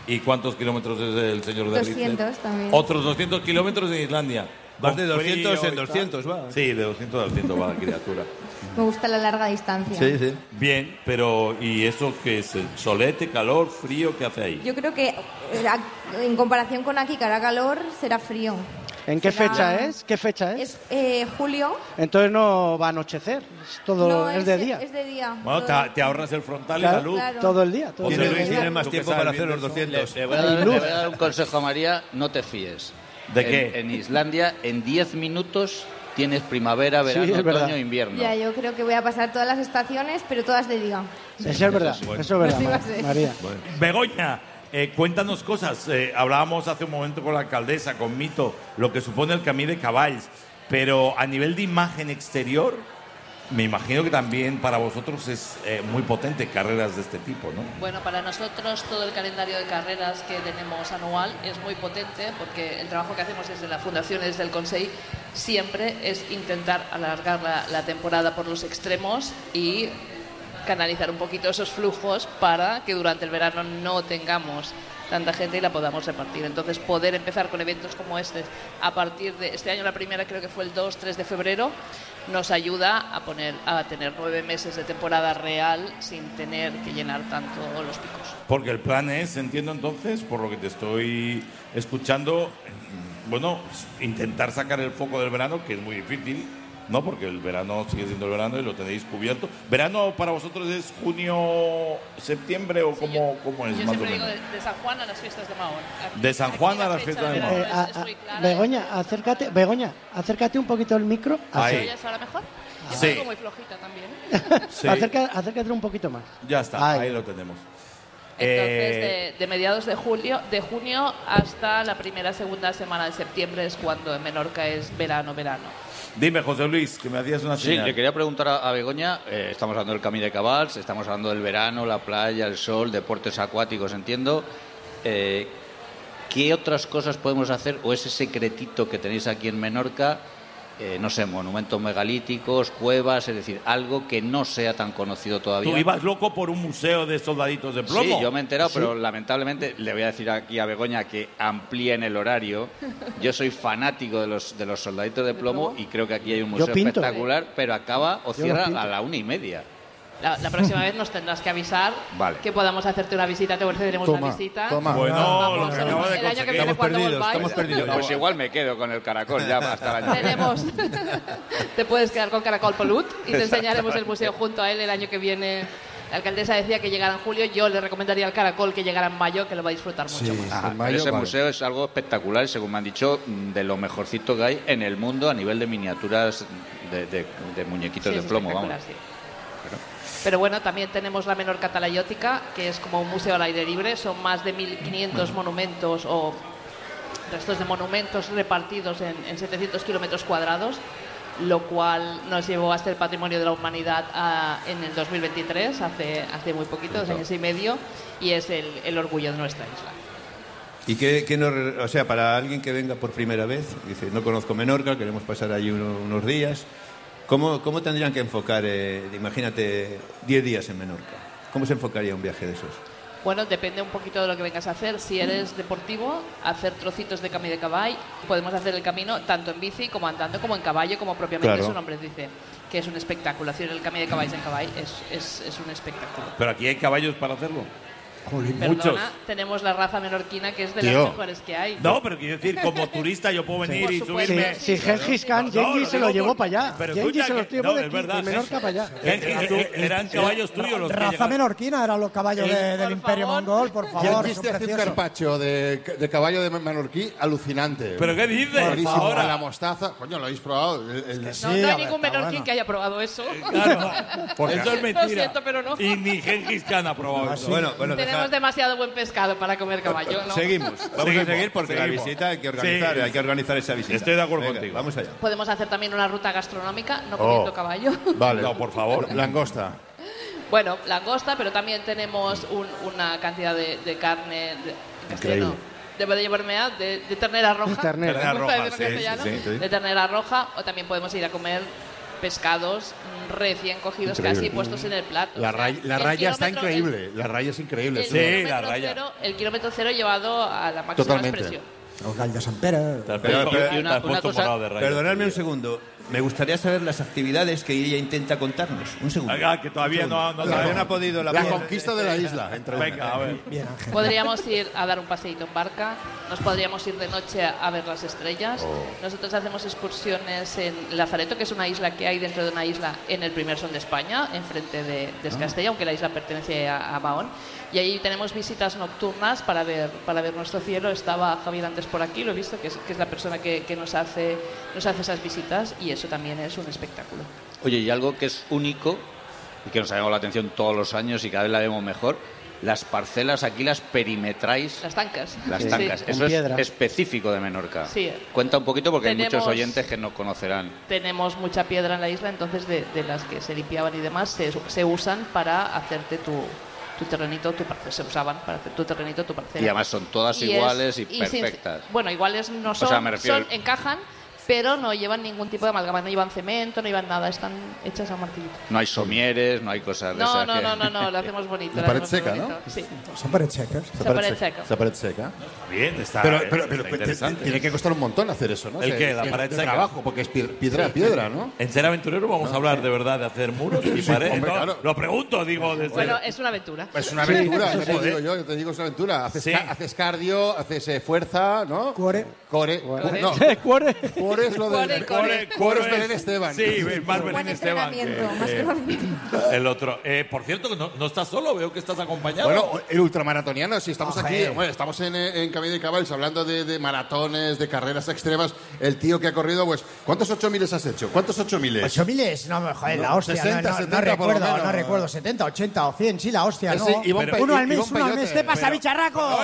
¿Y cuántos kilómetros es el señor de 200 también. Otros 200 kilómetros en Islandia. Vas de 200 frío en y 200, tal. va. Sí, de 200 a 200 va la criatura. Me gusta la larga distancia. Sí, sí. Bien, pero ¿y eso qué es? ¿Solete, calor, frío? ¿Qué hace ahí? Yo creo que en comparación con aquí, que hará calor, será frío. ¿En qué Será- fecha es? ¿Qué fecha es? Es julio. Entonces no va a anochecer. Es de día. Es de día. Bueno, Todo- te ahorras el frontal y Claro, la luz. claro. Todo el día. Todo el José día. Luis, Tiene más ¿tú qué tiempo sabes para bien hacer de los eso? 200. Le voy a dar un consejo a María, no te fíes. ¿De qué? En Islandia, en 10 minutos tienes primavera, verano, es verdad. otoño, invierno. Ya, yo creo que voy a pasar todas las estaciones, pero todas de día. Eso es verdad. Eso es verdad, Así va a ser. María. Begoña, cuéntanos cosas. Hablábamos hace un momento con la alcaldesa, con Mito, lo que supone el Camí de Caballs. Pero a nivel de imagen exterior, me imagino que también para vosotros es muy potente carreras de este tipo, ¿no? Bueno, para nosotros todo el calendario de carreras que tenemos anual es muy potente porque el trabajo que hacemos desde la Fundación y desde el Consell siempre es intentar alargar la temporada por los extremos y canalizar un poquito esos flujos para que durante el verano no tengamos tanta gente y la podamos repartir. Entonces, poder empezar con eventos como este a partir de este año, la primera creo que fue el 2-3 de febrero, nos ayuda a tener 9 meses de temporada real sin tener que llenar tanto los picos. Porque el plan es, entiendo entonces, por lo que te estoy escuchando, bueno, intentar sacar el foco del verano, que es muy difícil, ¿no? Porque el verano sigue siendo el verano y lo tenéis cubierto. ¿Verano para vosotros es junio, septiembre o cómo es Yo más o siempre digo menos? de San Juan a las fiestas de Mahón. De San Juan Aquí a la las fecha fiestas de verano Mahón. es muy clara. Begoña, acércate un poquito el micro. Ahí. ¿Se oye ahora mejor? Yo Sí. salgo muy flojita también. Sí, Acércate un poquito más. ya está, Ahí. ahí lo tenemos. Entonces, de mediados de junio hasta la segunda semana de septiembre es cuando en Menorca es verano. Dime, José Luis, que me hacías una Sí, señal. le quería preguntar a Begoña, estamos hablando del Camí de Caballs, estamos hablando del verano, la playa, el sol, deportes acuáticos, entiendo. ¿Qué otras cosas podemos hacer o ese secretito que tenéis aquí en Menorca? No sé, monumentos megalíticos, cuevas, es decir, algo que no sea tan conocido todavía. Tú ibas loco por un museo de soldaditos de plomo. Sí, yo me he enterado, pero lamentablemente le voy a decir aquí a Begoña que amplíen el horario. Yo soy fanático de los soldaditos de plomo y creo que aquí hay un museo pinto. espectacular, pero acaba o Yo cierra pinto. a la 1:30. La próxima vez nos tendrás que avisar Vale. que podamos hacerte una visita, te ofreceremos una visita. Bueno, Vamos, lo que acabo de el año que conseguir. viene cuando volváis. Pues igual me quedo con el caracol ya hasta el año que viene. Tenemos, te puedes quedar con Caracol Polut y te enseñaremos el museo junto a él el año que viene. La alcaldesa decía que llegara en julio, yo le recomendaría al Caracol que llegara en mayo, que lo va a disfrutar mucho más. Ajá, En mayo, ese vale. museo es algo espectacular, según me han dicho, de lo mejorcito que hay en el mundo a nivel de miniaturas de muñequitos Sí, de es plomo, vamos. espectacular, sí. Pero bueno, también tenemos la Menorca Talayótica, que es como un museo al aire libre. Son más de 1.500 monumentos o restos de monumentos repartidos en 700 kilómetros cuadrados, lo cual nos llevó a ser Patrimonio de la Humanidad en el 2023, hace muy poquito, 2 años y medio, y es el orgullo de nuestra isla. ¿Y qué o sea, para alguien que venga por primera vez, dice, no conozco Menorca, queremos pasar allí unos días, ¿cómo tendrían que enfocar, imagínate, 10 días en Menorca? ¿Cómo se enfocaría un viaje de esos? Bueno, depende un poquito de lo que vengas a hacer. Si eres deportivo, hacer trocitos de Camí de Caball. Podemos hacer el camino tanto en bici como andando, como en caballo, como propiamente Claro. su nombre dice, que es un espectáculo. Hacer el Camí de Caballs en caball es un espectáculo. Pero aquí hay caballos para hacerlo. Jolín. Perdona, tenemos la raza menorquina que es de Tío. las mejores que hay. No, pero quiero decir, como turista yo puedo venir Por y supuesto. subirme. Si Gengis Khan, No, Genghis lo se lo digo llevó por- para allá. pero Genghis escucha se los que- llevó no, de es aquí, verdad, de Menorca para allá. Eran caballos tuyos los que Raza llegaron. menorquina eran los caballos del Por Imperio favor. Mongol, por Ya favor. viste son hacer un preciosos. carpacho de caballo de menorquí alucinante. ¿Pero qué dices? Buenísimo, Ahora. con la mostaza. Coño, ¿lo habéis probado? Sí, No a hay ver, ningún está menorquín bueno. que haya probado eso. Claro, eso es mentira. Lo siento, pero no. Y ni Gengis Khan ha probado eso. Bueno, Tenemos demasiado buen pescado para comer caballo, ¿no? Seguimos. Vamos a seguir porque la seguimos. visita hay que Sí. organizar esa visita. Estoy de acuerdo Venga, contigo. Vamos allá. Podemos hacer también una ruta gastronómica, no comiendo caballo. Vale. No, por favor. Langosta. Bueno, langosta, pero también tenemos una cantidad de carne en castellano. Debo de llevarme de ternera roja. Ternera. Ternera Me gusta roja, decirlo en sí, castellano. sí, sí. De ternera roja, o también podemos ir a comer pescados recién cogidos Increíble. casi puestos en el plato. La O sea, raya el está kilómetro- increíble. La raya es increíble. El, sí. kilómetro la raya. cero, el kilómetro cero llevado a la máxima Totalmente. expresión. El gall de Sant Pere. Te has Pero- puesto- pero- te has una puesto cosa- morado de rayas. Perdonadme un segundo. Me gustaría saber las actividades que ella intenta contarnos. Un segundo. Venga, que todavía no Todavía no ha podido La conquista de la isla. Entre Venga, a ver. Bien, Ángel. Podríamos ir a dar un paseíto en barca, nos podríamos ir de noche a ver las estrellas. Nosotros hacemos excursiones en Lazareto, que es una isla que hay dentro de una isla en el primer sol de España, enfrente de Castella, aunque la isla pertenece a Mahón. Y ahí tenemos visitas nocturnas para ver nuestro cielo. Estaba Javier antes por aquí, lo he visto, que es la persona que nos hace esas visitas, y eso también es un espectáculo. Oye, y algo que es único y que nos ha llamado la atención todos los años y cada vez la vemos mejor, las parcelas aquí las perimetráis. Las tancas. Las Sí. tancas. Sí, Eso en es piedra. específico de Menorca. Sí. Cuenta un poquito porque hay Tenemos- muchos oyentes que no conocerán. Tenemos mucha piedra en la isla, entonces de las que se limpiaban y demás se usan para hacerte tu terrenito, tu parcela. Se usaban para hacer tu terrenito, tu parcela. Y además son todas Y iguales y sin- perfectas. bueno, iguales no son, sea, me refiero- encajan, pero no llevan ningún tipo de amalgama, no llevan cemento, no llevan nada, están hechas a martillito. No hay somieres, no hay cosas de No, esas no, que- no, lo hacemos bonito. La lo pared hacemos seca, bonito. ¿no? Sí, Son parets seques. esa pared seca. Esa pared seca. Bien, está, Pero está interesante. tiene que costar un montón hacer eso, ¿no? ¿El O sea, qué? La de- pared de seca. trabajo, porque es piedra, ¿no? En Ser Aventurero vamos a hablar de verdad de hacer muros y paredes. hombre, No, claro. Lo pregunto, digo, desde... Bueno, es una aventura. Es una aventura, Sí, ya te joder. digo yo te digo, es una aventura. Haces, Sí. haces cardio, haces fuerza, ¿no? Cuore. Core. No, Cuore. core es lo de... Core es Belén Esteban. Sí, más Buen Belén Esteban. entrenamiento, más que El otro. Por cierto, no estás solo, veo que estás acompañado. Bueno, el ultramaratoniano, si estamos Oje. aquí, bueno, estamos en Camino de Caballos hablando de maratones, de carreras extremas. El tío que ha corrido, pues, ¿cuántos 8000 has hecho? ¿Cuántos 8000? 8.000, no, joder, la hostia. 60, no 70 por lo recuerdo, menos. no recuerdo. 70, 80 o 100, sí, la hostia, ¿no? Ese Iván Pe- Uno al mes, Iván uno al mes. Peyote. ¿Qué pasa, bicharraco?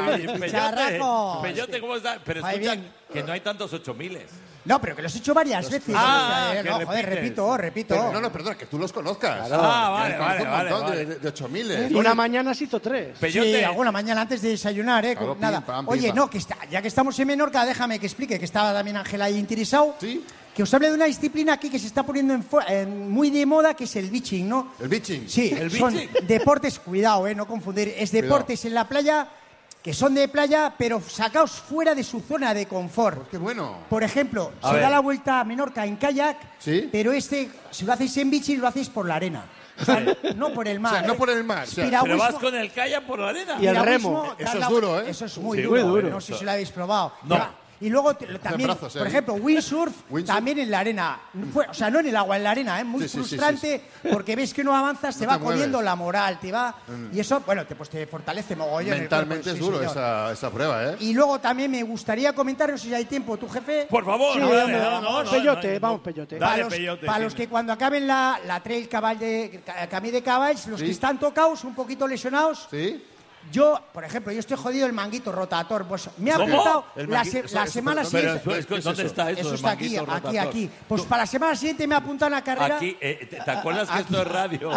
Bicharraco. Peyote, ¿cómo estás? Pero Joder, escucha, bien. que no hay tantos 8000. No, pero que los he hecho varias veces. Ah, que no, joder, repites. repito. Pero, no, perdona, que tú los conozcas. Ah, vale, Que vale, conozco un montón vale. de 8000. Una mañana se hizo 3. Peyote. Sí, alguna mañana antes de desayunar, Claro, pim, nada. pam, pim, Oye, pam. no, ya que estamos en Menorca, déjame que explique que estaba también Ángela ahí interesado. Sí. Que os hable de una disciplina aquí que se está poniendo muy de moda, que es el beaching, ¿no? El beaching. Sí, ¿El son beaching? deportes, cuidado, no confundir, es deportes en la playa que son de playa, pero sacaos fuera de su zona de confort. Qué bueno. Por ejemplo, A se ver. da la vuelta a Menorca en kayak, Sí. pero si lo hacéis en beaching, lo hacéis por la arena. O sea, no por el mar. O sea, no ¿eh? por el mar, o sea, Piragüismo- Pero vas con el kayak por la arena. Y el piragüismo, remo. dar Eso es la- duro, ¿eh? Eso es muy Sí, duro. muy duro. No sé si lo habéis probado. No. Y luego también, brazos, por ¿eh? ejemplo, windsurf, Windsurf. también en la arena. O sea, no en el agua, en la arena, ¿eh? Muy Sí, sí, sí, frustrante porque ves que no avanzas, te No va te comiendo mueves. la moral, te va... Y eso, bueno, pues te fortalece mogollón el Mentalmente cuerpo, es sí, duro señor. esa prueba, ¿eh? Y luego también me gustaría comentar, no sé si hay tiempo, tu jefe... Por favor, Sí, no, dale, hombre, no, Peyote, vamos, Peyote. Dale, para Peyote. los que cuando acaben la trail Camí de Caballs, los Sí. que están tocados, un poquito lesionados, ¿Sí? yo, por ejemplo, yo estoy jodido el manguito rotator. Pues me ha ¿Cómo? apuntado El la, manguito, la eso, semana pero siguiente. Pero, ¿Qué es ¿dónde eso? está eso? Eso el está aquí, manguito aquí, rotator? aquí. Pues para la semana siguiente me apuntan a carrera. Aquí, ¿te acuerdas que esto es radio?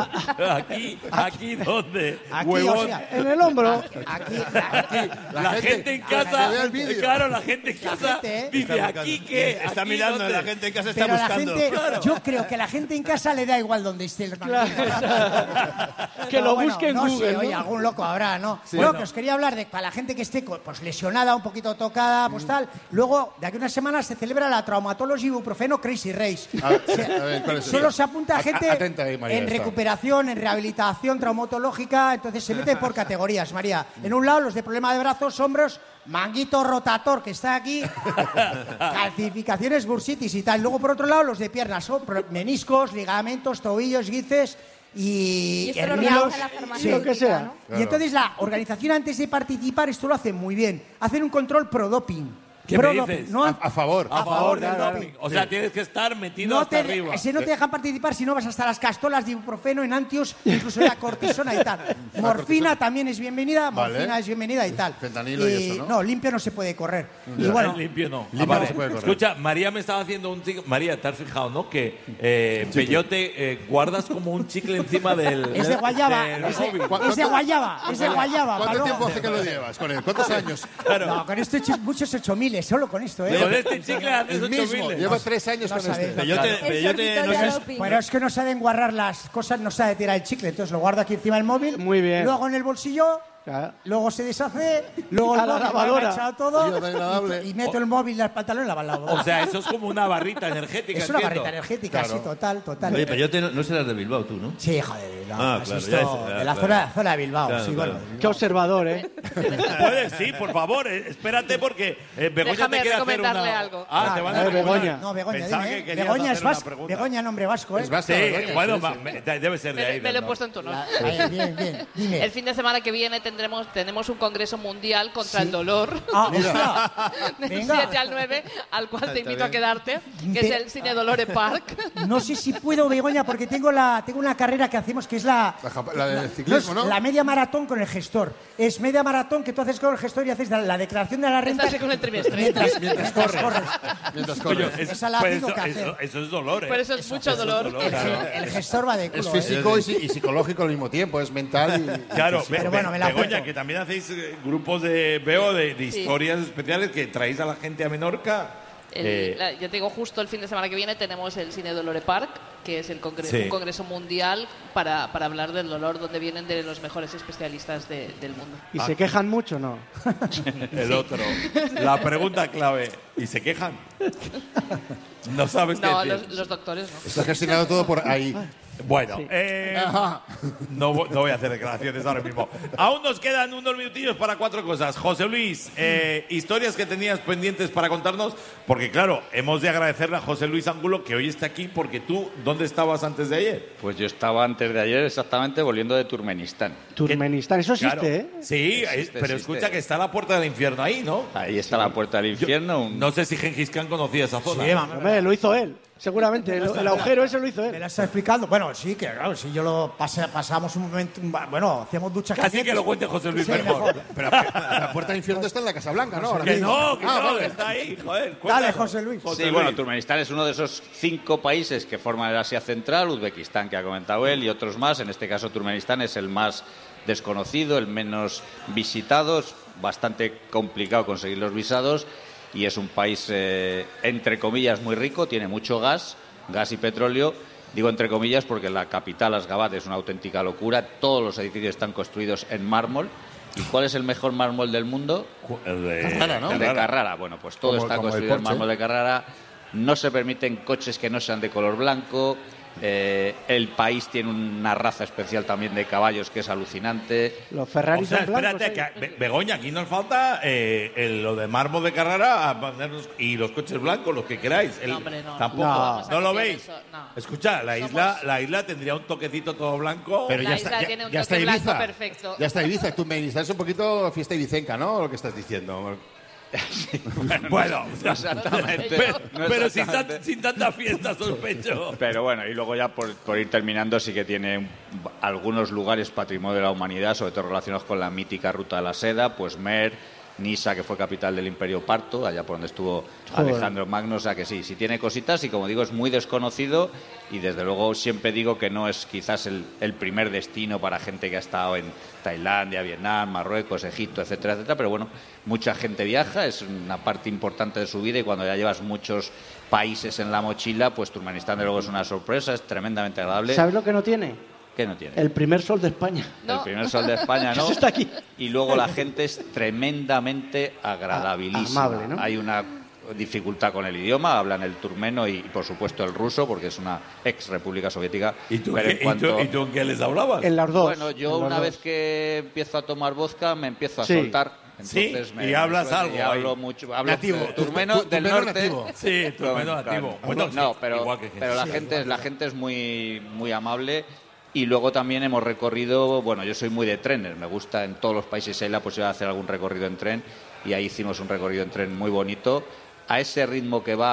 Aquí, ¿dónde? Aquí, Huevón. o sea, En el hombro. aquí, La gente en casa, vea el vídeo. claro, la gente en casa gente, ¿eh? dice, ¿aquí qué? Está ¿Aquí mirando, dónde? la gente en casa está pero la buscando. gente, yo creo que la gente en casa le da igual donde esté el manguito. Que lo busque en no Google, sé, ¿no? oye, algún loco habrá, ¿no? Bueno. No, que os quería hablar de para la gente que esté pues lesionada, un poquito tocada, pues tal. Luego, de aquí a unas semanas se celebra la Traumatology Ibuprofeno Crazy Race. A ver, ¿cuál es Solo eso? se apunta gente Atenta ahí, María, en está. recuperación, en rehabilitación traumatológica, entonces se mete por categorías, María. En un lado, los de problema de brazos, hombros, manguito rotator, que está aquí, calcificaciones, bursitis y tal. Luego, por otro lado, los de piernas, son meniscos, ligamentos, tobillos, guices Y y esto lo hernios. organiza la farmacéutica, lo que sea. ¿no? Claro. Y entonces la organización, antes de participar, esto lo hacen muy bien. Hacen un control pro-doping. ¿Qué me Pro-doping, dices? ¿no? A favor. A favor del del doping. O sea, tienes que estar metido No hasta arriba. no te dejan participar si no vas hasta las castolas de ibuprofeno, enantios, incluso la cortisona y tal. Morfina también es bienvenida, Vale. morfina es bienvenida y tal. Fentanilo y eso, ¿no? No, limpio no se puede correr. Y Ya, bueno, limpio no. Limpio vale. no se puede correr. Escucha, María me estaba haciendo un chicle. María, ¿te has fijado, no? Que Peyote guardas como un chicle encima del. es de guayaba, del es móvil. de guayaba, es de guayaba. ¿Cuánto para tiempo luego- hace que lo llevas con él? ¿Cuántos años? No, con esto he hecho muchos 8000, miles solo con esto, ¿eh? Con este chicle haces El 8 mismo. miles. Llevo 3 años No con sabéis. este. El no sé- doping. Pero es que no sabe enguarrar las cosas, no sabe tirar el chicle. Entonces lo guardo aquí encima del móvil. Muy bien. Luego en el bolsillo. Claro. Luego se deshace, luego el A la móvil lavadora. lo he echado todo Biodegradable. y meto el móvil y el pantalón y la lavadora. O sea, eso es como una barrita energética. es una entiendo. barrita energética, Claro. sí, total. Oye, Peyote no serás de Bilbao, tú, ¿no? Sí, joder, no, Ah, has claro, visto ya es, de la claro. zona de Bilbao. Claro, sí, claro. bueno. Qué observador, ¿eh? Puedes, sí, por favor, espérate porque Begoña Déjame te quiere hacer recomendarle una... algo. Ah, te van a Begoña. No, Begoña, Pensaba dime. que querías Begoña es hacer una vasco. pregunta. Begoña, nombre vasco, ¿eh? Es vasco, Sí, Begoña, bueno, sí, sí. debe ser de ahí. Me lo he ¿no? puesto en tu honor. Bien, dime. El fin de semana que viene tenemos un congreso mundial contra el dolor. Ah, hostia. Del Venga. 7 al 9, al cual te invito a bien. quedarte, que es el Cine Dolore Park. No sé si puedo, Begoña, porque tengo una carrera que hacemos que es la La de ciclismo, ¿no? La media maratón con el gestor. Es media maratón que tú haces con el gestor y haces la declaración de la renta. Estás con el trimestre. Mientras corres. Mientras Coño, corres. Esa la pues tengo que hacer. eso es dolor, ¿eh? Por eso es mucho dolor. El gestor va de culo. Es ¿eh? físico y psicológico al mismo tiempo, es mental y... Claro, Pero bueno, me la Begoña, apunto. que también hacéis grupos de historias especiales que traéis a la gente a Menorca. Ya te digo, justo el fin de semana que viene tenemos el Cine Dolore Park, que es un congreso mundial para hablar del dolor, donde vienen de los mejores especialistas del mundo. ¿Y se quejan mucho no? El otro. La pregunta clave. ¿Y se quejan? No sabes qué No, decir. los doctores no. Está gestionado todo por ahí. Bueno, Ajá. no voy a hacer declaraciones ahora mismo. Aún nos quedan unos minutillos para 4 cosas. José Luis, historias que tenías pendientes para contarnos, porque claro, hemos de agradecerle a José Luis Angulo que hoy está aquí, porque tú, ¿dónde estabas antes de ayer? Pues yo estaba antes de ayer exactamente volviendo de Turkmenistán. Turkmenistán, eso existe, Claro. ¿eh? Sí, Existe, pero existe. escucha que está la puerta del infierno ahí, ¿no? Ahí está la puerta del infierno. No sé si Gengis Khan conocía esa zona. Sí, vamos. Hombre, lo hizo él, seguramente. El agujero ese lo hizo Me él. la está explicando. Bueno, sí, que claro, si yo lo pasamos un momento, bueno, hacíamos duchas Casi calientes. que lo cuente José Luis Sí, mejor. Pero la puerta del infierno está en la Casa Blanca, ¿no? Ahora Que mismo. no, que Ah, no, vale. que está ahí, joder. Dale, cuéntanos. José Luis. Sí, bueno, Turkmenistán es uno de esos 5 países que forman el Asia Central, Uzbekistán, que ha comentado él, y otros más. En este caso, Turkmenistán es el más desconocido, el menos visitado. Es bastante complicado conseguir los visados y es un país, entre comillas, muy rico. Tiene mucho gas y petróleo. Digo entre comillas porque la capital, Asgabat, es una auténtica locura. Todos los edificios están construidos en mármol. ¿Y cuál es el mejor mármol del mundo? El de Carrara, ¿no? El de Carrara. Bueno, pues todo Como- está como el construido en Porsche. mármol de Carrara. No se permiten coches que no sean de color blanco. El país tiene una raza especial también de caballos que es alucinante. Los O Ferraris sea, son blancos. espérate, Begoña, aquí nos falta lo de mármol de Carrara a ponernos- y los coches blancos, los que queráis. No, hombre, no. Tampoco. No. Vamos a ¿No lo copiar veis? eso, no. Escucha, Somos- la isla tendría un toquecito todo blanco. Pero La ya isla está, tiene un ya está toque blanco Ibiza. perfecto. Ya está Ibiza. Turkmenistán es un poquito fiesta ibicenca, ¿no? Lo que estás diciendo. Bueno, No exactamente. No pero exactamente. sin tanta fiesta, sospecho. Pero bueno, y luego ya por ir terminando, sí que tiene algunos lugares patrimonio de la humanidad, sobre todo relacionados con la mítica ruta de la seda, pues Mer, Nisa, que fue capital del Imperio Parto, allá por donde estuvo Joder. Alejandro Magno, o sea que sí tiene cositas y como digo es muy desconocido y desde luego siempre digo que no es quizás el primer destino para gente que ha estado en Tailandia, Vietnam, Marruecos, Egipto, etcétera, etcétera, pero bueno, mucha gente viaja, es una parte importante de su vida y cuando ya llevas muchos países en la mochila, pues Turkmenistán de luego es una sorpresa, es tremendamente agradable. ¿Sabes lo que no tiene? ¿Qué no tiene? El primer sol de España. No. El primer sol de España, ¿no? Eso está aquí. Y luego la gente es tremendamente agradabilísima. Amable, ¿no? Hay una dificultad con el idioma, hablan el turmeno y por supuesto el ruso, porque es una ex república soviética. ¿Y tú, pero en cuanto... ¿Y tú en qué les hablabas? En los dos. Bueno, yo en los una dos. vez que empiezo a tomar vodka me empiezo a Sí. soltar. Sí, Entonces y hablas suelto algo y hablo ahí. mucho. Hablo Nativo, turmeno del turmeno norte. nativo. Sí, turmeno nativo. Bueno, no, sí, pero, igual que pero la gente es muy, muy amable. Y luego también hemos recorrido, bueno, yo soy muy de trenes, me gusta en todos los países si hay la posibilidad de hacer algún recorrido en tren y ahí hicimos un recorrido en tren muy bonito. A ese ritmo que va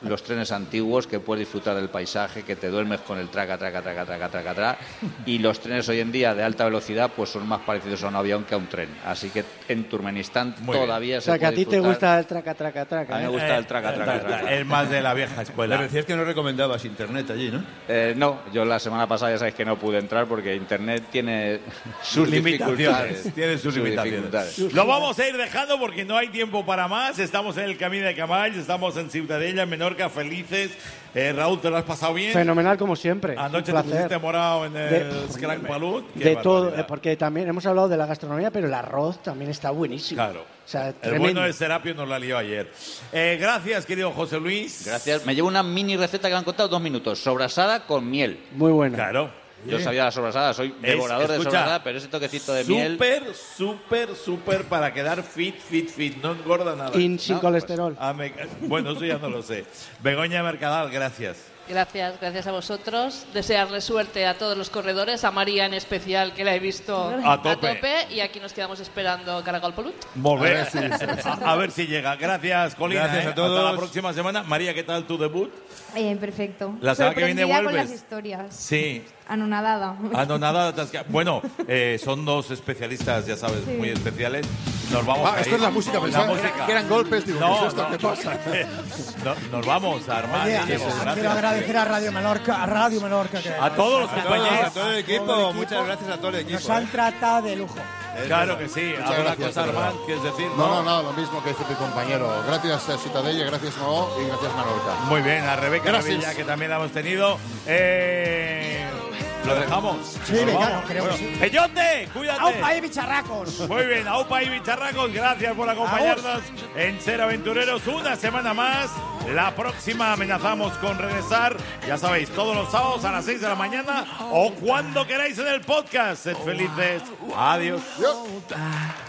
los trenes antiguos, que puedes disfrutar del paisaje, que te duermes con el traca, y los trenes hoy en día de alta velocidad pues son más parecidos a un avión que a un tren. Así que en Turkmenistán todavía se puede disfrutar. O sea, que a ti te gusta el traca. A mí me gusta el traca. Es más de la vieja escuela. Le decías que no recomendabas internet allí, ¿no? No, yo la semana pasada ya sabéis que no pude entrar porque internet tiene sus limitaciones. Tiene sus limitaciones. Lo vamos a ir dejando porque no hay tiempo para más. Estamos en el Camí de Camalls, estamos en Ciutadella, en Menorca, felices. Raúl, ¿te lo has pasado bien? Fenomenal, como siempre. Anoche te pusiste morado en el Scrank Palut. De todo, porque también hemos hablado de la gastronomía, pero el arroz también está buenísimo. Claro. O sea, el tremendo. bueno de Serapio nos la lió ayer. Gracias, querido José Luis. Gracias. Me llevo una mini receta que me han contado 2 minutos. Sobrasada con miel. Muy buena. Claro. Yo sabía la sobrasada, soy devorador de sobrasada, pero ese toquecito de miel... Súper para quedar fit. No engorda nada. Sin colesterol. Bueno, eso ya no lo sé. Begoña Mercadal, gracias. Gracias a vosotros. Desearle suerte a todos los corredores, a María en especial, que la he visto a tope. Y aquí nos quedamos esperando Caragol Polut. Molt bé. A ver si llega. Gracias, Colina. Gracias a todos. Hasta la próxima semana. María, ¿qué tal tu debut? Perfecto. La semana que viene Sorprendida vuelves. con las historias. Sí. Anonadada. Bueno, son 2 especialistas, ya sabes, muy especiales. Nos vamos a ir. Esto es la música, pensaba que eran golpes. Digo, ¿qué es esto? ¿Qué pasa? Nos vamos a armar. Oye, quiero agradecer a Radio Menorca, a todos los compañeros. A todo el equipo, muchas gracias a todo el equipo. Nos han tratado de lujo. Claro que sí. ¿Alguna cosa, Armand, quieres decir? No, lo mismo que este tu compañero. Gracias a Ciutadella, gracias Noó y gracias Menorca. Muy bien, a Rebeca Gracias. Revilla, que también la hemos tenido. ¿Lo dejamos? Sí, claro, creo que sí. ¡Peyote! ¡Cuídate! ¡Aupa y bicharracos! Muy bien, aupa y bicharracos, gracias por acompañarnos en Ser Aventureros una semana más. La próxima amenazamos con regresar, ya sabéis, todos los sábados a las 6 de la mañana o cuando queráis en el podcast. Sed felices. Adiós.